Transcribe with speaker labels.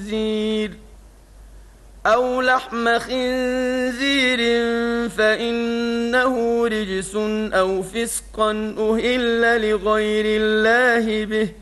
Speaker 1: خنزير أو لحم خنزير فإنه رجس أو فسقا أهل لغير الله به